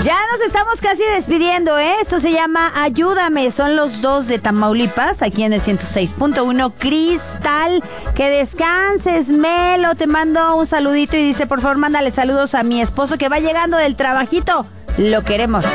Ya nos estamos casi despidiendo, ¿eh? Esto se llama Ayúdame. Son los dos de Tamaulipas, aquí en el 106.1. Cristal, que descanses, Melo. Te mando un saludito y dice, por favor, mándale saludos a mi esposo que va llegando del trabajito. Lo queremos.